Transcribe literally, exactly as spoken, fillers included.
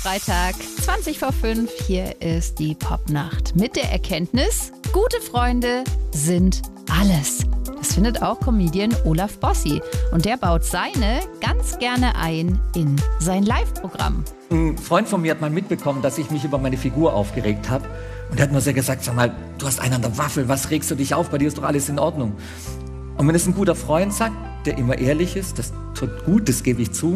Freitag, zwanzig vor fünf. Hier ist die Popnacht mit der Erkenntnis, gute Freunde sind alles. Das findet auch Comedian Olaf Bossi. Und der baut seine ganz gerne ein in sein Live-Programm. Ein Freund von mir hat mal mitbekommen, dass ich mich über meine Figur aufgeregt habe. Und er hat nur sehr gesagt, sag mal, du hast einen an der Waffel, was regst du dich auf? Bei dir ist doch alles in Ordnung. Und wenn es ein guter Freund sagt, der immer ehrlich ist, das tut gut, das gebe ich zu.